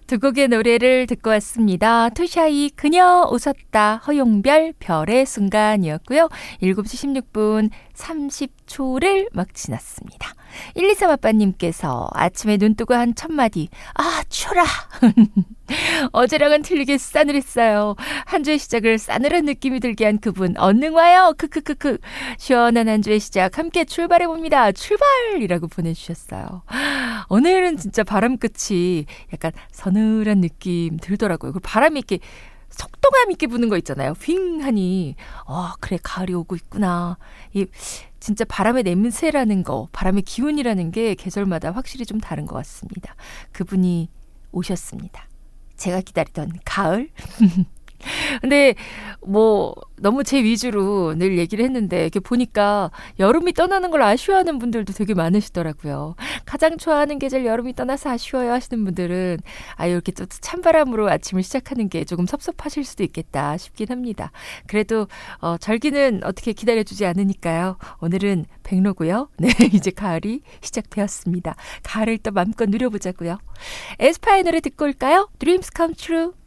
두 곡의 노래를 듣고 왔습니다. 투샤이 그녀 웃었다, 허용별 별의 순간이었고요. 7시 16분 30초를 막 지났습니다. 123 아빠님께서 아침에 눈 뜨고 한 첫마디, 아 추라. 어제랑은 틀리게 싸늘했어요. 한 주의 시작을 싸늘한 느낌이 들게 한 그분 얼른 와요. 크크크크. 시원한 한 주의 시작 함께 출발해봅니다. 출발이라고 보내주셨어요. 오늘은 진짜 바람 끝이 약간 서늘한 느낌 들더라고요. 그리고 바람이 이렇게 속도감 있게 부는 거 있잖아요. 윙 하니 그래 가을이 오고 있구나. 이 진짜 바람의 냄새라는 거, 바람의 기운이라는 게 계절마다 확실히 좀 다른 것 같습니다. 그분이 오셨습니다. 제가 기다리던 가을. 근데 뭐 너무 제 위주로 늘 얘기를 했는데 이렇게 보니까 여름이 떠나는 걸 아쉬워하는 분들도 되게 많으시더라고요. 가장 좋아하는 계절 여름이 떠나서 아쉬워요 하시는 분들은 이렇게 또 찬바람으로 아침을 시작하는 게 조금 섭섭하실 수도 있겠다 싶긴 합니다. 그래도 절기는 어떻게 기다려주지 않으니까요. 오늘은 백로고요. 네, 이제 가을이 시작되었습니다. 가을을 또 마음껏 누려보자고요. 에스파의 노래 듣고 올까요? Dreams Come True.